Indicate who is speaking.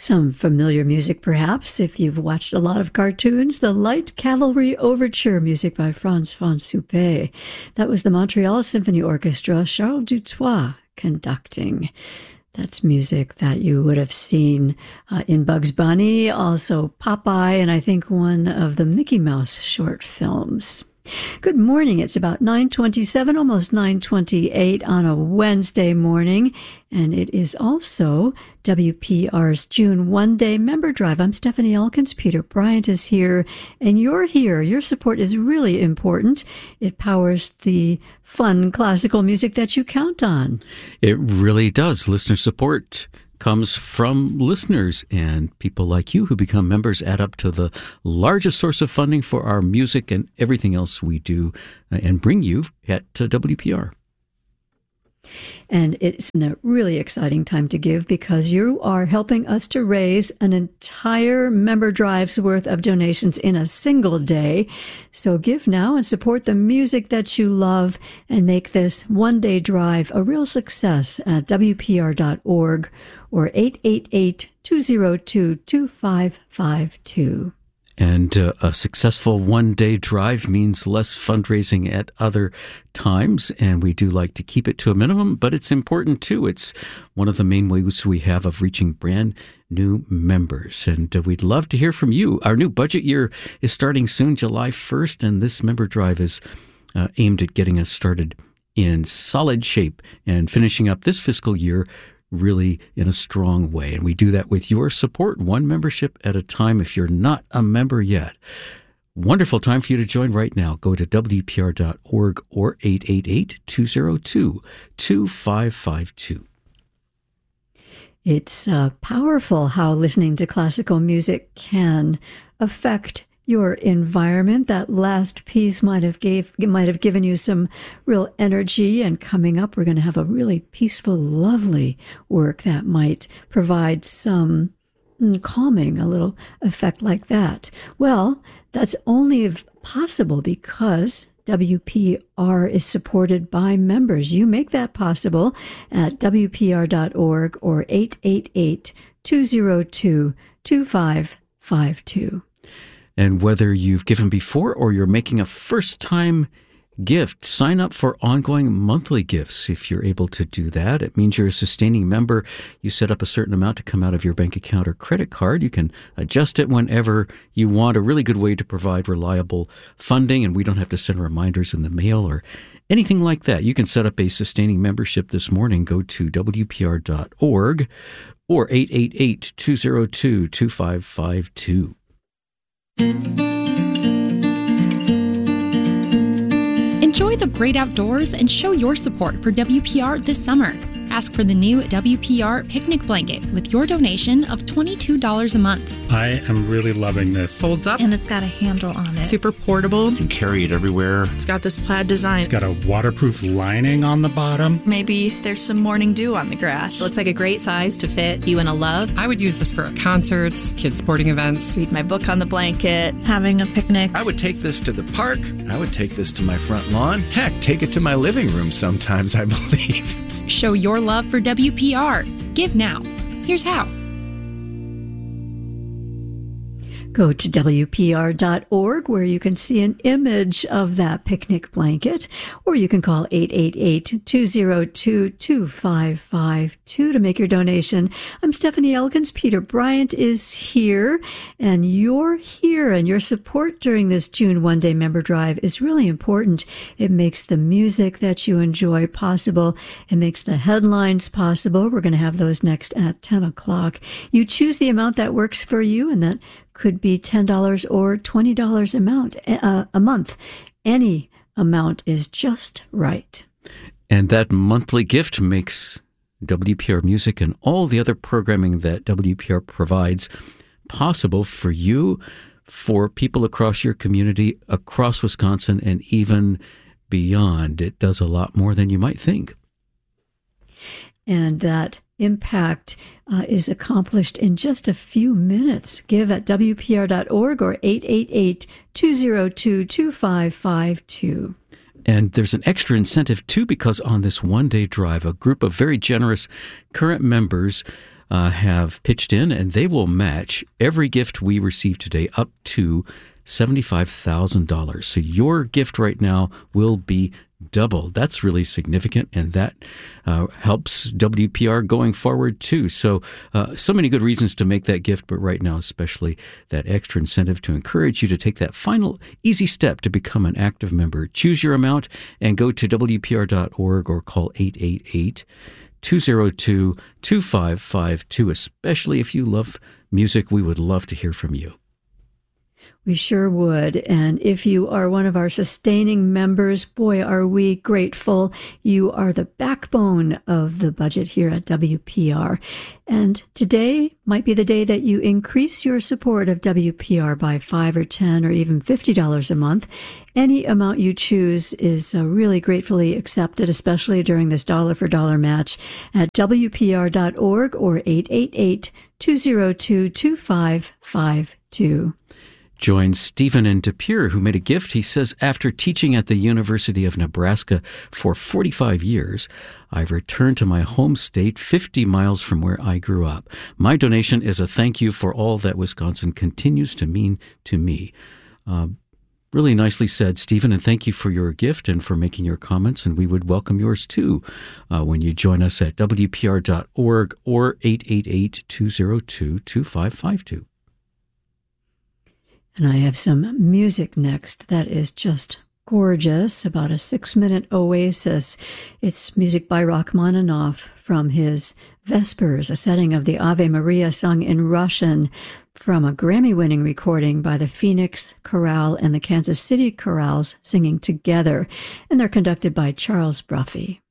Speaker 1: Some familiar music, perhaps, if you've watched a lot of cartoons. The Light Cavalry Overture, music by Franz von Suppé. That was the Montreal Symphony Orchestra, Charles Dutoit conducting. That's music that you would have seen in Bugs Bunny, also Popeye, and I think one of the Mickey Mouse short films. Good morning. It's about 9:27, almost 9:28 on a Wednesday morning, and it is also WPR's June One-Day Member Drive. I'm Stephanie Elkins. Peter Bryant is here, and you're here. Your support is really important. It powers the fun classical music that you count on.
Speaker 2: It really does. Listener support comes from listeners, and people like you who become members add up to the largest source of funding for our music and everything else we do and bring you at WPR.
Speaker 1: And it's a really exciting time to give because you are helping us to raise an entire member drive's worth of donations in a single day. So give now and support the music that you love and make this one-day drive a real success at WPR.org or 888-202-2552.
Speaker 2: And a successful one-day drive means less fundraising at other times, and we do like to keep it to a minimum, but it's important too. It's one of the main ways we have of reaching brand new members, and we'd love to hear from you. Our new budget year is starting soon, July 1st, and this member drive is aimed at getting us started in solid shape and finishing up this fiscal year really in a strong way. And we do that with your support, one membership at a time if you're not a member yet. Wonderful time for you to join right now. Go to WPR.org or 888-202-2552.
Speaker 1: It's powerful how listening to classical music can affect your environment. That last piece might have given you some real energy, and coming up we're going to have a really peaceful, lovely work that might provide some calming, a little effect like that. Well, that's only possible because WPR is supported by members. You make that possible at WPR.org or 888-202-2552.
Speaker 2: And whether you've given before or you're making a first-time gift, sign up for ongoing monthly gifts if you're able to do that. It means you're a sustaining member. You set up a certain amount to come out of your bank account or credit card. You can adjust it whenever you want. A really good way to provide reliable funding, and we don't have to send reminders in the mail or anything like that. You can set up a sustaining membership this morning. Go to WPR.org or 888-202-2552.
Speaker 3: Enjoy the great outdoors and show your support for WPR this summer. Ask for the new WPR picnic blanket with your donation of $22 a month.
Speaker 4: I am really loving this.
Speaker 5: Folds up. And it's got a handle on it.
Speaker 6: Super portable.
Speaker 7: You can carry it everywhere.
Speaker 6: It's got this plaid design.
Speaker 4: It's got a waterproof lining on the bottom.
Speaker 8: Maybe there's some morning dew on the grass.
Speaker 6: It looks like a great size to fit you and a love.
Speaker 9: I would use this for concerts, kids' sporting events.
Speaker 8: Read my book on the blanket.
Speaker 5: Having a picnic.
Speaker 7: I would take this to the park. I would take this to my front lawn. Heck, take it to my living room sometimes, I believe.
Speaker 3: Show your love for WPR. Give now. Here's how.
Speaker 1: Go to WPR.org where you can see an image of that picnic blanket, or you can call 888-202-2552 to make your donation. I'm Stephanie Elkins. Peter Bryant is here, and you're here, and your support during this June One-Day Member Drive is really important. It makes the music that you enjoy possible. It makes the headlines possible. We're going to have those next at 10 o'clock. You choose the amount that works for you, and that could be $10 or $20 a month. Any amount is just right.
Speaker 2: And that monthly gift makes WPR Music and all the other programming that WPR provides possible for you, for people across your community, across Wisconsin, and even beyond. It does a lot more than you might think.
Speaker 1: And that impact is accomplished in just a few minutes. Give at WPR.org or 888-202-2552.
Speaker 2: And there's an extra incentive, too, because on this one-day drive, a group of very generous current members have pitched in, and they will match every gift we receive today up to $75,000. So your gift right now will be doubled. That's really significant, and that helps WPR going forward, too. So many good reasons to make that gift, but right now especially that extra incentive to encourage you to take that final easy step to become an active member. Choose your amount and go to WPR.org or call 888-202-2552. Especially if you love music, we would love to hear from you.
Speaker 1: We sure would. And if you are one of our sustaining members, boy, are we grateful. You are the backbone of the budget here at WPR. And today might be the day that you increase your support of WPR by $5 or $10 or even $50 a month. Any amount you choose is really gratefully accepted, especially during this dollar-for-dollar match at WPR.org or 888-202-2552.
Speaker 2: Join Stephen in De Pere, who made a gift. He says, after teaching at the University of Nebraska for 45 years, I've returned to my home state 50 miles from where I grew up. My donation is a thank you for all that Wisconsin continues to mean to me. Really nicely said, Stephen, and thank you for your gift and for making your comments, and we would welcome yours too when you join us at WPR.org or 888-202-2552.
Speaker 1: And I have some music next that is just gorgeous, about a 6-minute oasis. It's music by Rachmaninoff from his Vespers, a setting of the Ave Maria sung in Russian from a Grammy-winning recording by the Phoenix Chorale and the Kansas City Chorales singing together. And they're conducted by Charles Bruffy.